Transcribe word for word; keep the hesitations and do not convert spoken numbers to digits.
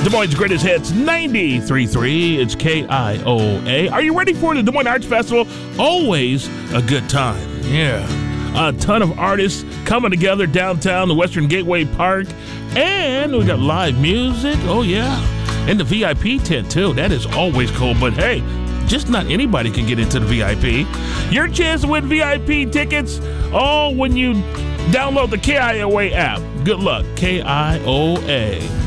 Des Moines' Greatest Hits ninety-three point three. It's K I O A. Are you ready for the Des Moines Arts Festival? Always a good time. Yeah. A ton of artists coming together downtown, the Western Gateway Park. And we got live music. Oh, yeah. And the V I P tent, too. That is always cool. But, hey, just not anybody can get into the V I P. Your chance to win V I P tickets, oh, when you download the K I O A app. Good luck. K I O A.